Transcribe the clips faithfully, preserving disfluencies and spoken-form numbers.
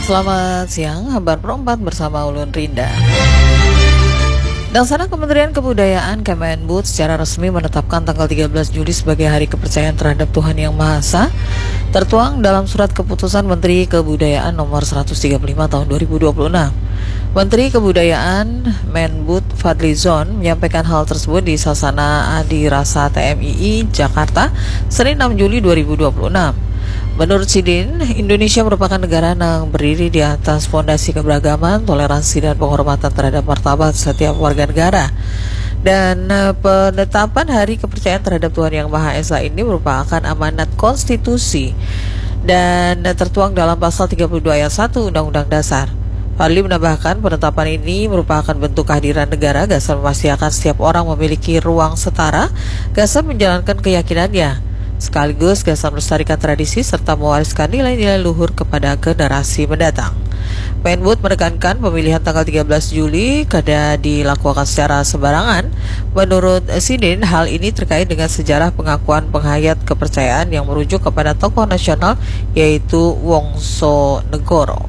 Selamat siang, Kabar Pro empat bersama Ulun Rinda. Laksana Kementerian Kebudayaan Kemendikbud secara resmi menetapkan tanggal tiga belas Juli sebagai Hari Kepercayaan Terhadap Tuhan Yang Maha Esa, tertuang dalam Surat Keputusan Menteri Kebudayaan Nomor seratus tiga puluh lima Tahun dua ribu dua puluh enam. Menteri Kebudayaan Menbud Fadlizon menyampaikan hal tersebut di Sasana Adi Rasa T M I I Jakarta, Senin enam Juli dua ribu dua puluh enam. Menurut Sidin, Indonesia merupakan negara yang berdiri di atas fondasi keberagaman, toleransi, dan penghormatan terhadap martabat setiap warga negara. Dan penetapan Hari Kepercayaan Terhadap Tuhan Yang Maha Esa ini merupakan amanat konstitusi dan tertuang dalam pasal tiga puluh dua ayat satu Undang-Undang Dasar. Fadli menambahkan penetapan ini merupakan bentuk kehadiran negara. Gasan memastikan setiap orang memiliki ruang setara. Gasan menjalankan keyakinannya, sekaligus Gasan melestarikan tradisi serta mewariskan nilai-nilai luhur kepada generasi mendatang. Menbud menekankan pemilihan tanggal tiga belas Juli kada dilakukan secara sembarangan. Menurut Sidin, hal ini terkait dengan sejarah pengakuan penghayat kepercayaan yang merujuk kepada tokoh nasional yaitu Wongsonegoro.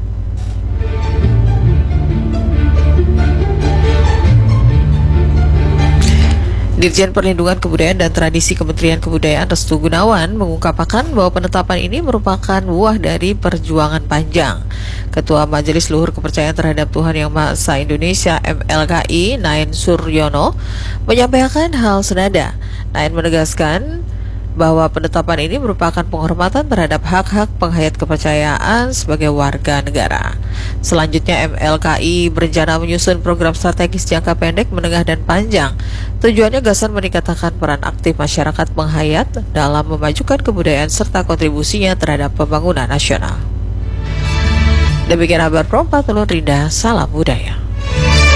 Dirjen Perlindungan Kebudayaan dan Tradisi Kementerian Kebudayaan Restu Gunawan mengungkapkan bahwa penetapan ini merupakan buah dari perjuangan panjang. Ketua Majelis Luhur Kepercayaan Terhadap Tuhan Yang Maha Esa Indonesia M L K I Naen Suryono menyampaikan hal senada. Naen menegaskan bahwa penetapan ini merupakan penghormatan terhadap hak-hak penghayat kepercayaan sebagai warga negara. Selanjutnya, M L K I berencana menyusun program strategis jangka pendek, menengah, dan panjang. Tujuannya Gasan meningkatkan peran aktif masyarakat penghayat dalam memajukan kebudayaan serta kontribusinya terhadap pembangunan nasional. Demikian Kabar Pro empat, Ulun Rinda, salam budaya.